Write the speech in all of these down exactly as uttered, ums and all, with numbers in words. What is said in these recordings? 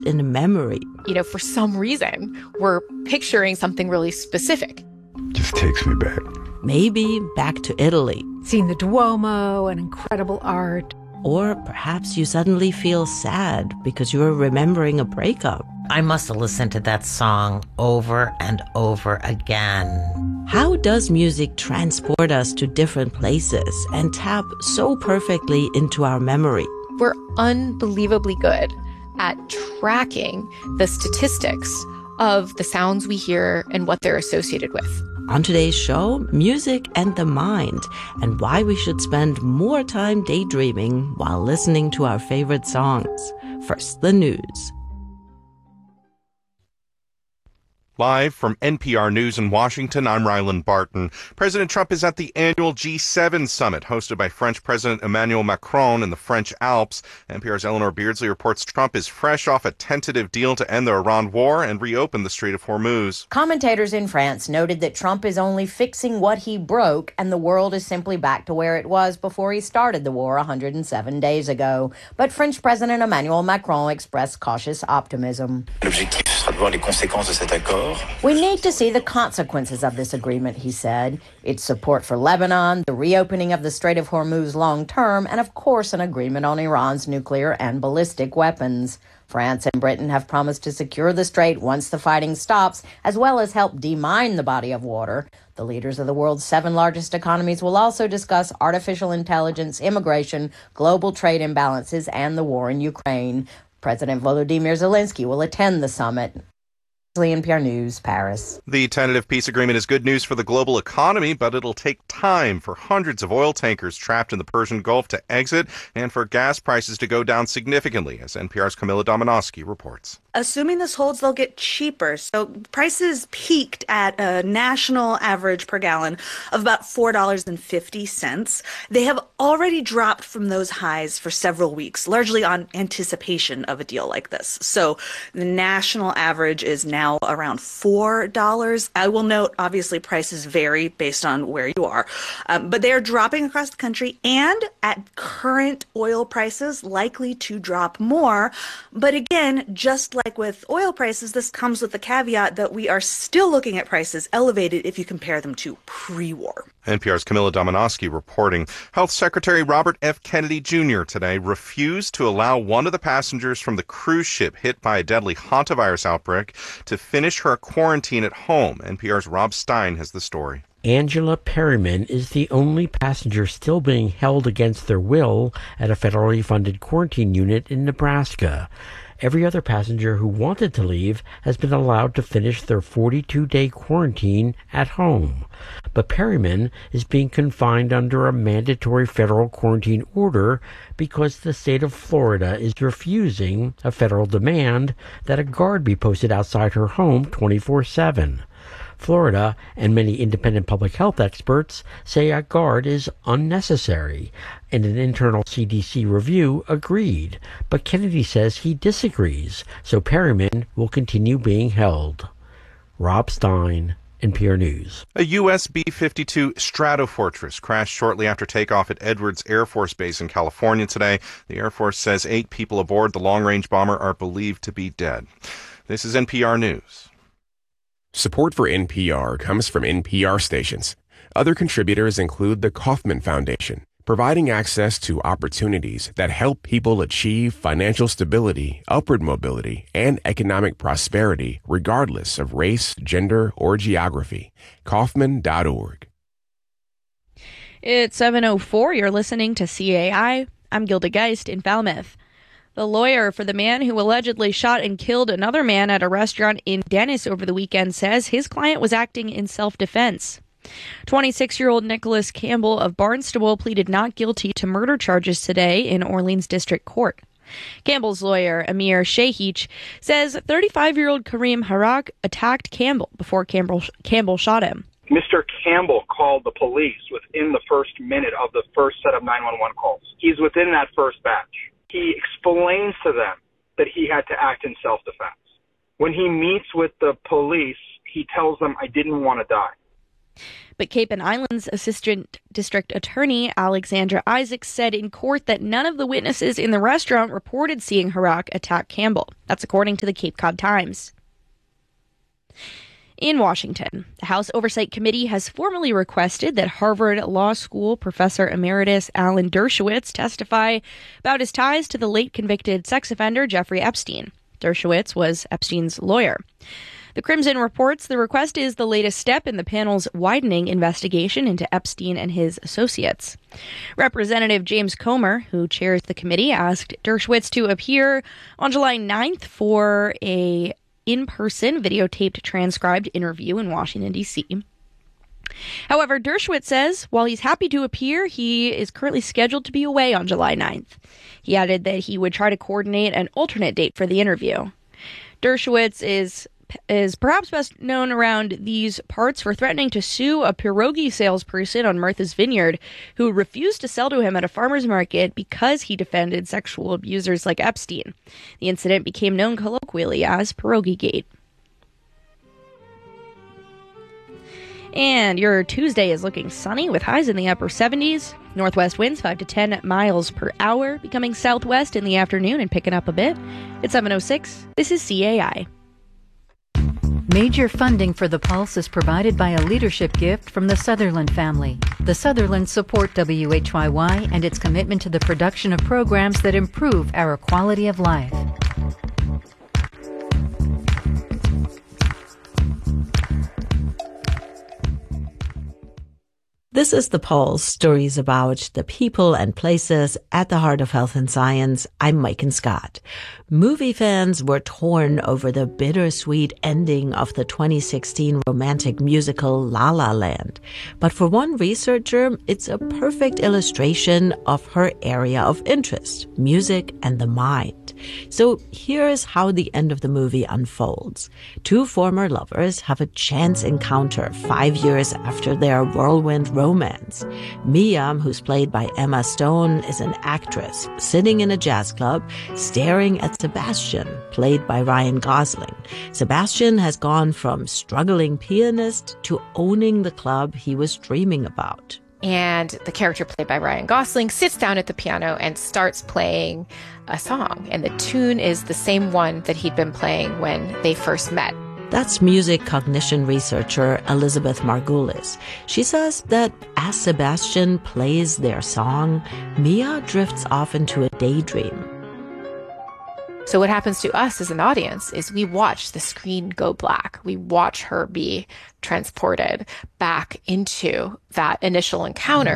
in a memory. You know, for some reason, we're picturing something really specific. Just takes me back. Maybe back to Italy. Seeing the Duomo and incredible art. Or perhaps you suddenly feel sad because you're remembering a breakup. I must have listened to that song over and over again. How does music transport us to different places and tap so perfectly into our memory? We're unbelievably good at tracking the statistics of the sounds we hear and what they're associated with. On today's show, music and the mind, and why we should spend more time daydreaming while listening to our favorite songs. First, the news. Live from N P R News in Washington, I'm Ryland Barton. President Trump is at the annual G seven summit hosted by French President Emmanuel Macron in the French Alps. N P R's Eleanor Beardsley reports Trump is fresh off a tentative deal to end the Iran war and reopen the Strait of Hormuz. Commentators in France noted that Trump is only fixing what he broke and the world is simply back to where it was before he started the war one hundred seven days ago. But French President Emmanuel Macron expressed cautious optimism. L'objectif sera de voir les conséquences de cet accord. We need to see the consequences of this agreement, he said. Its support for Lebanon, the reopening of the Strait of Hormuz long term, and of course an agreement on Iran's nuclear and ballistic weapons. France and Britain have promised to secure the strait once the fighting stops, as well as help demine the body of water. The leaders of the world's seven largest economies will also discuss artificial intelligence, immigration, global trade imbalances, and the war in Ukraine. President Volodymyr Zelensky will attend the summit. N P R News, Paris. The tentative peace agreement is good news for the global economy, but it'll take time for hundreds of oil tankers trapped in the Persian Gulf to exit and for gas prices to go down significantly, as N P R's Camilla Dominowski reports. Assuming this holds, they'll get cheaper. So prices peaked at a national average per gallon of about four dollars and fifty cents. They have already dropped from those highs for several weeks, largely on anticipation of a deal like this. So the national average is now Now around four dollars. I will note, obviously, prices vary based on where you are, um, but they are dropping across the country and at current oil prices likely to drop more. But again, just like with oil prices, this comes with the caveat that we are still looking at prices elevated if you compare them to pre-war. N P R's Camilla Dominowski reporting. Health Secretary Robert F. Kennedy Junior today refused to allow one of the passengers from the cruise ship hit by a deadly hantavirus outbreak to finish her quarantine at home. N P R's Rob Stein has the story. Angela Perryman is the only passenger still being held against their will at a federally funded quarantine unit in Nebraska. Every other passenger who wanted to leave has been allowed to finish their forty-two day quarantine at home. But Perryman is being confined under a mandatory federal quarantine order because the state of Florida is refusing a federal demand that a guard be posted outside her home twenty-four seven. Florida and many independent public health experts say a guard is unnecessary, and an internal C D C review agreed. But Kennedy says he disagrees, so Perryman will continue being held. Rob Stein, N P R News. A U S B fifty-two Stratofortress crashed shortly after takeoff at Edwards Air Force Base in California today. The Air Force says eight people aboard the long-range bomber are believed to be dead. This is N P R News. Support for N P R comes from N P R stations. Other contributors include the Kauffman Foundation, providing access to opportunities that help people achieve financial stability, upward mobility, and economic prosperity regardless of race, gender, or geography. Kauffman dot org. It's seven oh four. You're listening to C A I. I'm Gilda Geist in Falmouth. The lawyer for the man who allegedly shot and killed another man at a restaurant in Dennis over the weekend says his client was acting in self-defense. twenty-six-year-old Nicholas Campbell of Barnstable pleaded not guilty to murder charges today in Orleans District Court. Campbell's lawyer, Amir Shahich, says thirty-five-year-old Kareem Harak attacked Campbell before Campbell, Campbell shot him. Mister Campbell called the police within the first minute of the first set of nine one one calls. He's within that first batch. He explains to them that he had to act in self-defense. When he meets with the police, he tells them, I didn't want to die. But Cape and Islands Assistant District Attorney Alexandra Isaacs said in court that none of the witnesses in the restaurant reported seeing Harak attack Campbell. That's according to the Cape Cod Times. In Washington, the House Oversight Committee has formally requested that Harvard Law School Professor Emeritus Alan Dershowitz testify about his ties to the late convicted sex offender Jeffrey Epstein. Dershowitz was Epstein's lawyer. The Crimson reports the request is the latest step in the panel's widening investigation into Epstein and his associates. Representative James Comer, who chairs the committee, asked Dershowitz to appear on July ninth for a in-person videotaped transcribed interview in Washington, D C However, Dershowitz says while he's happy to appear, he is currently scheduled to be away on July ninth. He added that he would try to coordinate an alternate date for the interview. Dershowitz is is perhaps best known around these parts for threatening to sue a pierogi salesperson on Martha's Vineyard who refused to sell to him at a farmer's market because he defended sexual abusers like Epstein. The incident became known colloquially as Pierogi Gate. And your Tuesday is looking sunny with highs in the upper seventies. Northwest winds five to ten miles per hour, becoming southwest in the afternoon and picking up a bit. It's seven oh six. This is C A I. Major funding for The Pulse is provided by a leadership gift from the Sutherland family. The Sutherlands support W H Y Y and its commitment to the production of programs that improve our quality of life. This is The Pulse, stories about the people and places at the heart of health and science. I'm Maiken Scott. Movie fans were torn over the bittersweet ending of the twenty sixteen romantic musical La La Land. But for one researcher, it's a perfect illustration of her area of interest, music and the mind. So here's how the end of the movie unfolds. Two former lovers have a chance encounter five years after their whirlwind romance. Mia, who's played by Emma Stone, is an actress sitting in a jazz club staring at Sebastian, played by Ryan Gosling. Sebastian has gone from struggling pianist to owning the club he was dreaming about. And the character played by Ryan Gosling sits down at the piano and starts playing a song. And the tune is the same one that he'd been playing when they first met. That's music cognition researcher Elizabeth Margulis. She says that as Sebastian plays their song, Mia drifts off into a daydream. So what happens to us as an audience is we watch the screen go black. We watch her be transported back into that initial encounter.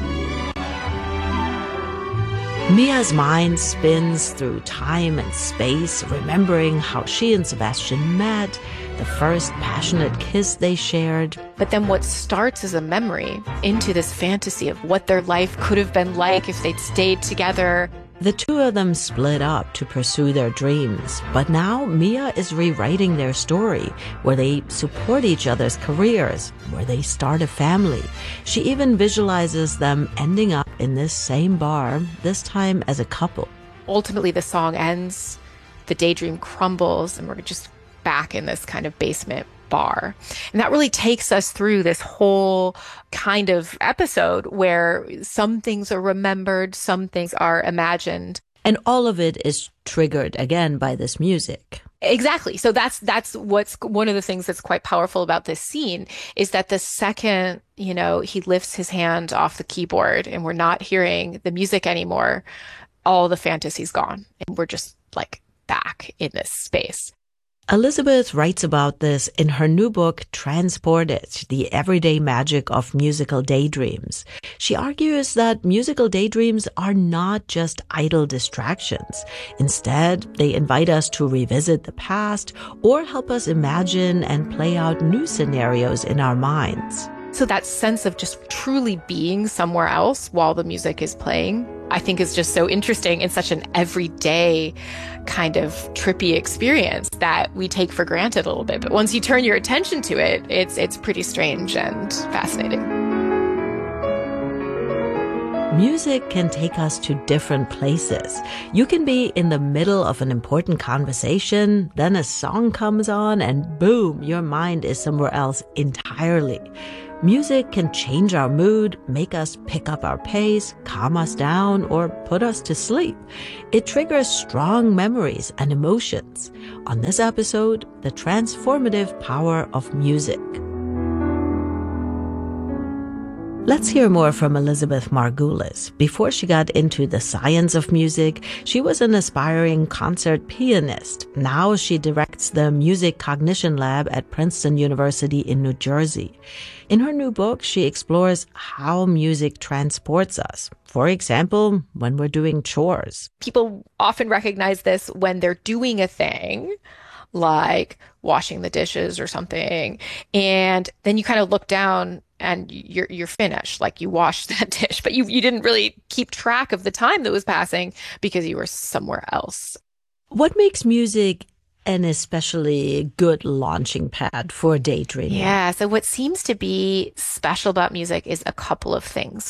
Mia's mind spins through time and space, remembering how she and Sebastian met, the first passionate kiss they shared. But then what starts as a memory into this fantasy of what their life could have been like if they'd stayed together. The two of them split up to pursue their dreams, but now Mia is rewriting their story, where they support each other's careers, where they start a family. She even visualizes them ending up in this same bar, this time as a couple. Ultimately, the song ends, the daydream crumbles, and we're just back in this kind of basement bar. And that really takes us through this whole kind of episode where some things are remembered, some things are imagined. And all of it is triggered again by this music. Exactly. So that's that's what's one of the things that's quite powerful about this scene is that the second, you know, he lifts his hand off the keyboard and we're not hearing the music anymore, all the fantasy's gone. And we're just like back in this space. Elizabeth writes about this in her new book, Transported, The Everyday Magic of Musical Daydreams. She argues that musical daydreams are not just idle distractions. Instead, they invite us to revisit the past or help us imagine and play out new scenarios in our minds. So that sense of just truly being somewhere else while the music is playing, I think is just so interesting in such an everyday kind of trippy experience that we take for granted a little bit. But once you turn your attention to it, it's it's pretty strange and fascinating. Music can take us to different places. You can be in the middle of an important conversation, then a song comes on, and boom, your mind is somewhere else entirely. Music can change our mood, make us pick up our pace, calm us down, or put us to sleep. It triggers strong memories and emotions. On this episode, the transformative power of music. Let's hear more from Elizabeth Margulis. Before she got into the science of music, she was an aspiring concert pianist. Now she directs the Music Cognition Lab at Princeton University in New Jersey. In her new book, she explores how music transports us. For example, when we're doing chores. People often recognize this when they're doing a thing, like washing the dishes or something, and then you kind of look down and you're you're finished, like you washed that dish, but you you didn't really keep track of the time that was passing because you were somewhere else. What makes music an especially good launching pad for daydreaming? Yeah, so what seems to be special about music is a couple of things.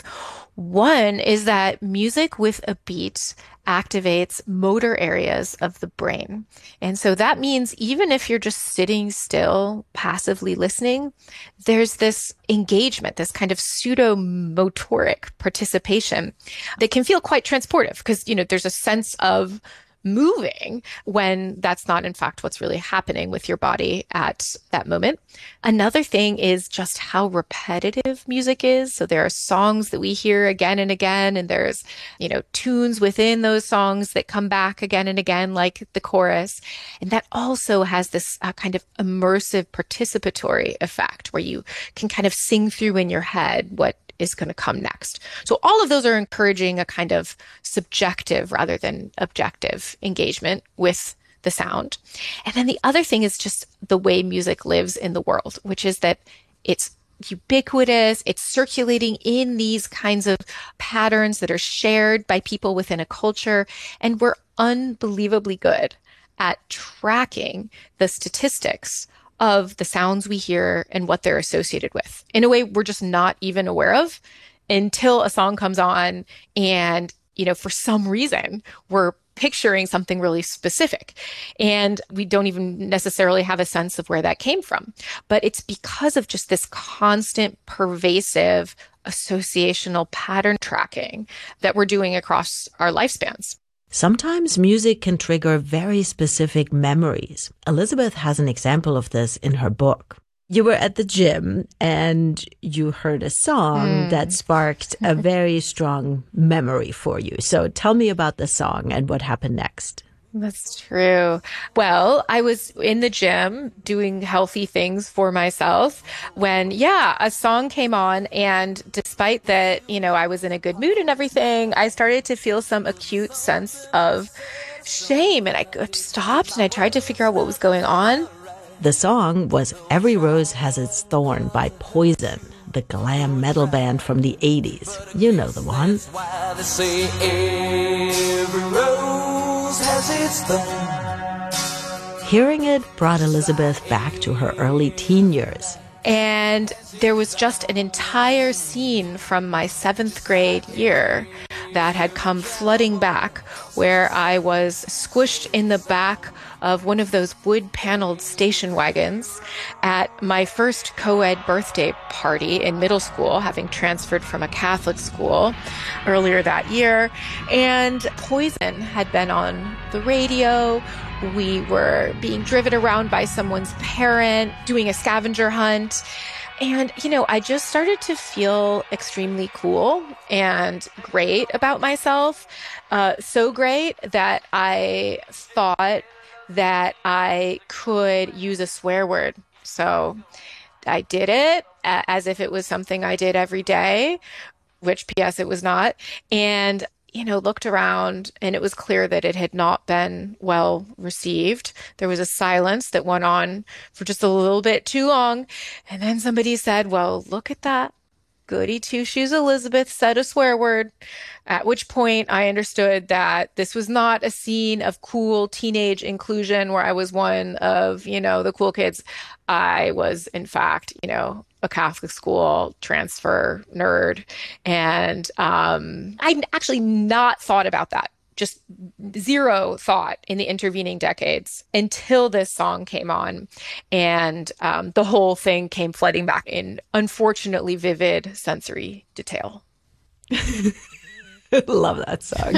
One is that music with a beat activates motor areas of the brain. And so that means even if you're just sitting still, passively listening, there's this engagement, this kind of pseudo-motoric participation that can feel quite transportive because, you know, there's a sense of moving when that's not in fact what's really happening with your body at that moment. Another thing is just how repetitive music is. So there are songs that we hear again and again, and there's, you know, tunes within those songs that come back again and again, like the chorus. And that also has this uh, kind of immersive participatory effect where you can kind of sing through in your head what is going to come next. So all of those are encouraging a kind of subjective rather than objective engagement with the sound. And then the other thing is just the way music lives in the world, which is that it's ubiquitous, it's circulating in these kinds of patterns that are shared by people within a culture. And we're unbelievably good at tracking the statistics of the sounds we hear and what they're associated with in a way we're just not even aware of until a song comes on and, you know, for some reason we're picturing something really specific and we don't even necessarily have a sense of where that came from. But it's because of just this constant, pervasive associational pattern tracking that we're doing across our lifespans. Sometimes music can trigger very specific memories. Elizabeth has an example of this in her book. You were at the gym and you heard a song mm. that sparked a very strong memory for you. So tell me about the song and what happened next. That's true. Well, I was in the gym doing healthy things for myself when, yeah, a song came on. And despite that, you know, I was in a good mood and everything, I started to feel some acute sense of shame. And I stopped and I tried to figure out what was going on. The song was Every Rose Has Its Thorn by Poison, the glam metal band from the eighties. You know the one. That's why they say every rose has its thorn. Hearing it brought Elizabeth back to her early teen years. And there was just an entire scene from my seventh grade year that had come flooding back where I was squished in the back of one of those wood-paneled station wagons at my first co-ed birthday party in middle school, having transferred from a Catholic school earlier that year. And Poison had been on the radio. We were being driven around by someone's parent, doing a scavenger hunt. And, you know, I just started to feel extremely cool and great about myself. Uh, so great that I thought that I could use a swear word. So I did it as if it was something I did every day, which P S it was not. And you know, looked around and it was clear that it had not been well received. There was a silence that went on for just a little bit too long. And then somebody said, well, look at that. Goody two-shoes Elizabeth said a swear word, at which point I understood that this was not a scene of cool teenage inclusion where I was one of, you know, the cool kids. I was, in fact, you know, a Catholic school transfer nerd. And um, I'd actually not thought about that just zero thought in the intervening decades until this song came on. And um, the whole thing came flooding back in unfortunately vivid sensory detail. Love that song.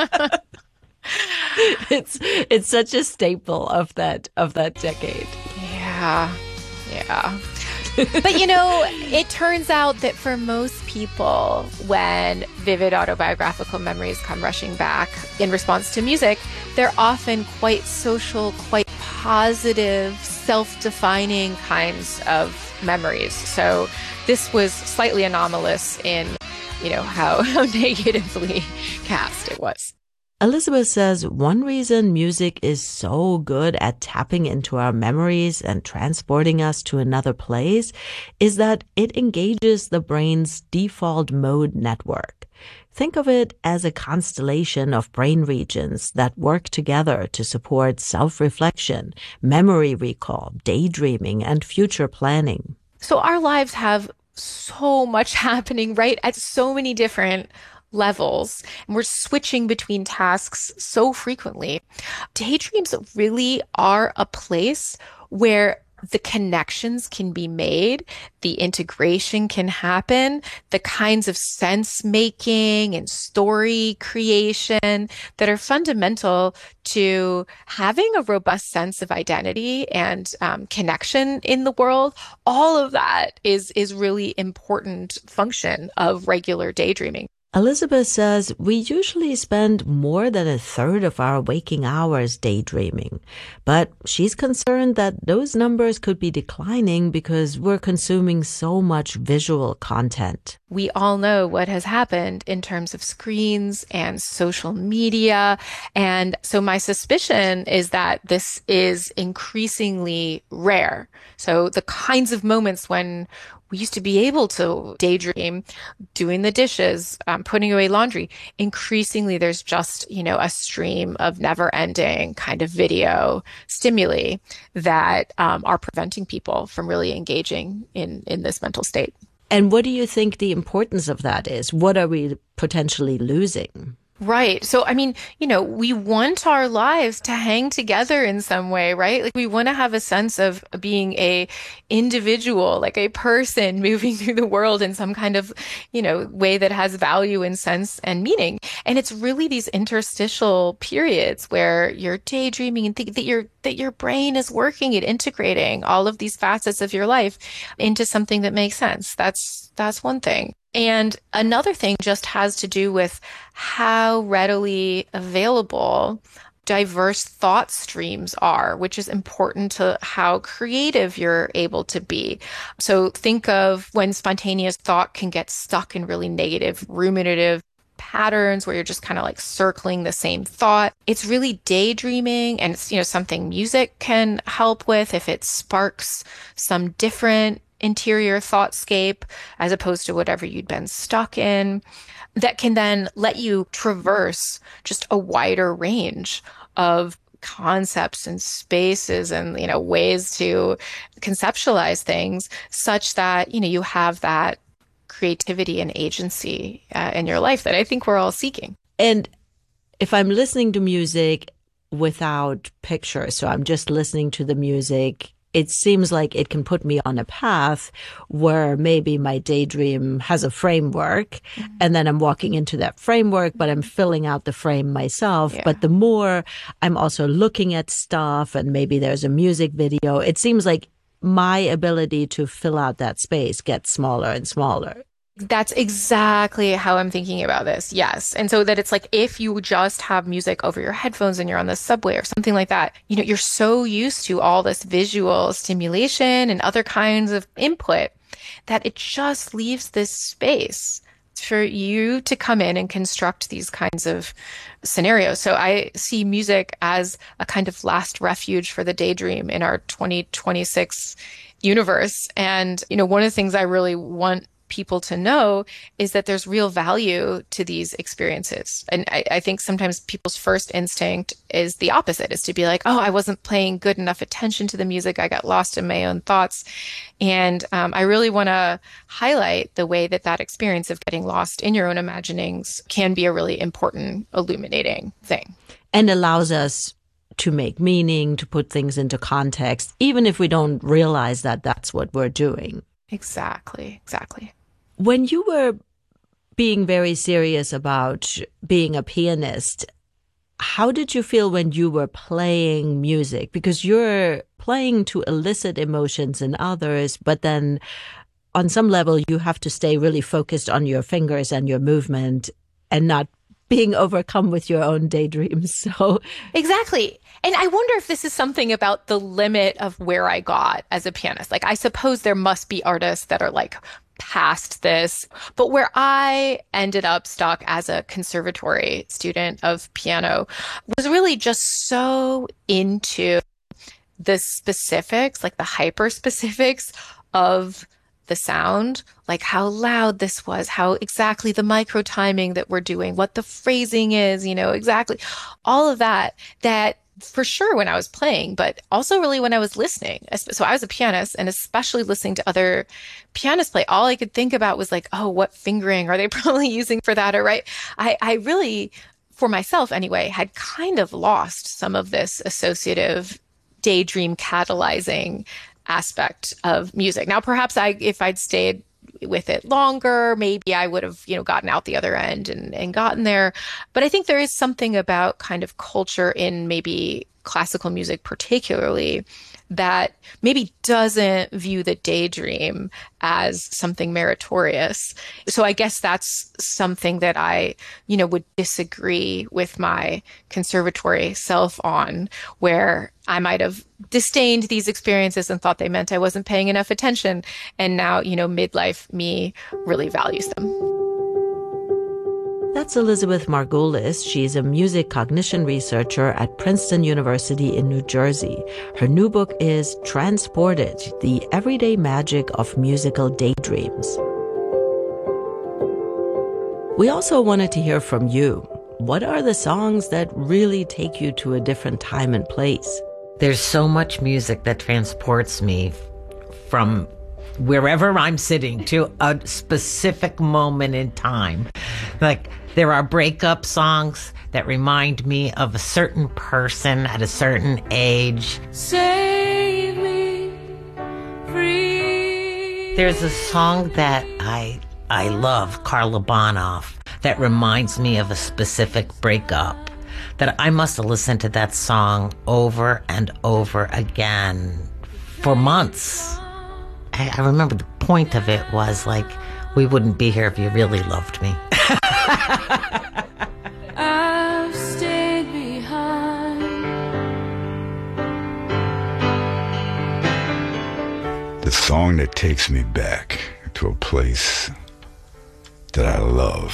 it's it's such a staple of that of that decade. Yeah. Yeah. But, you know, it turns out that for most people, when vivid autobiographical memories come rushing back in response to music, they're often quite social, quite positive, self-defining kinds of memories. So this was slightly anomalous in, you know, how, how negatively cast it was. Elizabeth says one reason music is so good at tapping into our memories and transporting us to another place is that it engages the brain's default mode network. Think of it as a constellation of brain regions that work together to support self-reflection, memory recall, daydreaming, and future planning. So our lives have so much happening, right, at so many different levels, and we're switching between tasks so frequently. Daydreams really are a place where the connections can be made, the integration can happen, the kinds of sense making and story creation that are fundamental to having a robust sense of identity and um, connection in the world. All of that is is really important function of regular daydreaming. Elizabeth says we usually spend more than a third of our waking hours daydreaming, but she's concerned that those numbers could be declining because we're consuming so much visual content. We all know what has happened in terms of screens and social media. And so my suspicion is that this is increasingly rare. So the kinds of moments when we used to be able to daydream, doing the dishes, um, putting away laundry. Increasingly, there's just, you know, a stream of never-ending kind of video stimuli that um, are preventing people from really engaging in, in this mental state. And what do you think the importance of that is? What are we potentially losing? Right. So, I mean, you know, we want our lives to hang together in some way, right? Like we want to have a sense of being a individual, like a person moving through the world in some kind of, you know, way that has value and sense and meaning. And it's really these interstitial periods where you're daydreaming and think that your that your brain is working at integrating all of these facets of your life into something that makes sense. That's that's one thing. And another thing just has to do with how readily available diverse thought streams are, which is important to how creative you're able to be. So think of when spontaneous thought can get stuck in really negative, ruminative patterns where you're just kind of like circling the same thought. It's really daydreaming, and it's, you know, something music can help with if it sparks some different interior thoughtscape as opposed to whatever you'd been stuck in, that can then let you traverse just a wider range of concepts and spaces and, you know, ways to conceptualize things such that, you know, you have that creativity and agency uh, in your life that I think we're all seeking. And if I'm listening to music without pictures, so I'm just listening to the music, it seems like it can put me on a path where maybe my daydream has a framework, mm-hmm. and then I'm walking into that framework, but I'm filling out the frame myself. Yeah. But the more I'm also looking at stuff and maybe there's a music video, it seems like my ability to fill out that space gets smaller and smaller. That's exactly how I'm thinking about this. Yes. And so that it's like, if you just have music over your headphones and you're on the subway or something like that, you know, you're so used to all this visual stimulation and other kinds of input that it just leaves this space for you to come in and construct these kinds of scenarios. So I see music as a kind of last refuge for the daydream in our twenty twenty-six universe. And, you know, one of the things I really want people to know is that there's real value to these experiences. And I, I think sometimes people's first instinct is the opposite, is to be like, oh, I wasn't paying good enough attention to the music. I got lost in my own thoughts. And um, I really want to highlight the way that that experience of getting lost in your own imaginings can be a really important, illuminating thing. And allows us to make meaning, to put things into context, even if we don't realize that that's what we're doing. Exactly, exactly. When you were being very serious about being a pianist, how did you feel when you were playing music? Because you're playing to elicit emotions in others, but then on some level you have to stay really focused on your fingers and your movement and not being overcome with your own daydreams. So exactly. And I wonder if this is something about the limit of where I got as a pianist. Like, I suppose there must be artists that are like past this, but where I ended up stuck as a conservatory student of piano was really just so into the specifics, like the hyper specifics of the sound, like how loud this was, how exactly the micro timing that we're doing, what the phrasing is, you know, exactly all of that, that for sure when I was playing, but also really when I was listening. So I was a pianist, and especially listening to other pianists play, all I could think about was like, oh, what fingering are they probably using for that? Or right. I, I really, for myself anyway, had kind of lost some of this associative daydream catalyzing aspect of music. Now, perhaps I, if I'd stayed with it longer, maybe I would have, you know, gotten out the other end and, and gotten there. But I think there is something about kind of culture in maybe classical music particularly that maybe doesn't view the daydream as something meritorious. So I guess that's something that I, you know, would disagree with my conservatory self on, where I might have disdained these experiences and thought they meant I wasn't paying enough attention. And now, you know, midlife me really values them. That's Elizabeth Margulis. She's a music cognition researcher at Princeton University in New Jersey. Her new book is Transported: The Everyday Magic of Musical Daydreams. We also wanted to hear from you. What are the songs that really take you to a different time and place? There's so much music that transports me from wherever I'm sitting to a specific moment in time. Like, there are breakup songs that remind me of a certain person at a certain age. Save me free. There's a song that I I love, Karla Bonoff, that reminds me of a specific breakup. That I must have listened to that song over and over again for months. I, I remember the point of it was like, we wouldn't be here if you really loved me. I've stayed behind. The song that takes me back to a place that I love.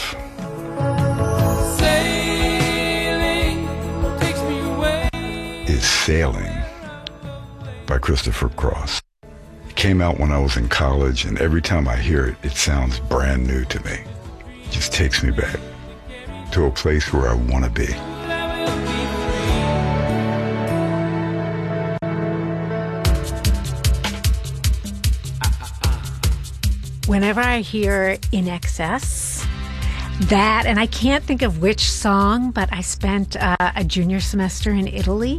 Sailing takes me away. Is Sailing by Christopher Cross. It came out when I was in college, and every time I hear it, it sounds brand new to me. It just takes me back to a place where I want to be. Whenever I hear In Excess, that, and I can't think of which song, but I spent uh, a junior semester in Italy.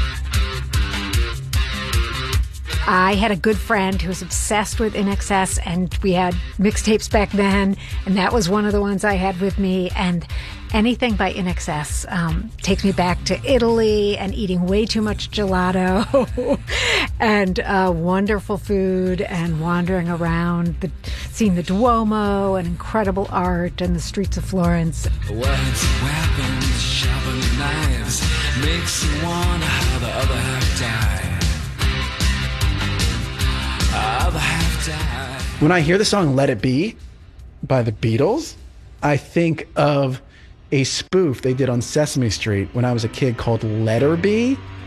I had a good friend who was obsessed with In Excess, and we had mixtapes back then, and that was one of the ones I had with me. And anything by In Excess um, takes me back to Italy and eating way too much gelato and uh, wonderful food and wandering around, the, seeing the Duomo and incredible art and the streets of Florence. Words, weapons, sharpened knives, makes you wonder how the other half died. Other half died. When I hear the song Let It Be by the Beatles, I think of a spoof they did on Sesame Street when I was a kid called Let Her Be.